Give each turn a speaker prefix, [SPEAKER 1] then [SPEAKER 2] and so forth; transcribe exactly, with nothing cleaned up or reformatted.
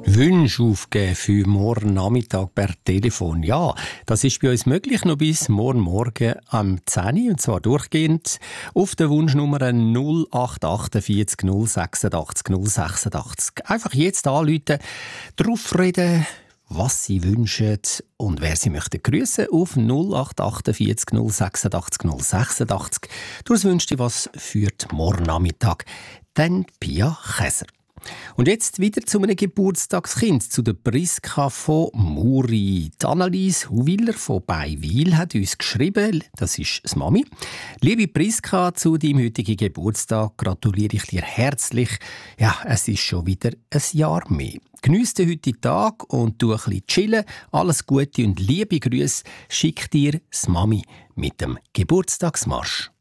[SPEAKER 1] Wünsche aufgeben für morgen Nachmittag per Telefon. Ja, das ist bei uns möglich, noch bis morgen Morgen am zehn Uhr, und zwar durchgehend auf der Wunschnummer null acht vier acht null sechs acht null sechs acht. Einfach jetzt anrufen, drauf reden, was Sie wünschen und wer Sie möchten grüßen auf null acht vier acht null sechs acht null sechs acht. Du wünschst dir was für den morgen Nachmittag. Dann Pia Käser. Und jetzt wieder zu einem Geburtstagskind, zu der Priska von Muri. Die Annelies Huwiller von Beiwil hat uns geschrieben, das ist das Mami. Liebe Priska, zu deinem heutigen Geburtstag gratuliere ich dir herzlich. Ja, es ist schon wieder ein Jahr mehr. Geniess den heutigen Tag und du ein bisschen chillen. Alles Gute und liebe Grüße schickt dir das Mami mit dem Geburtstagsmarsch.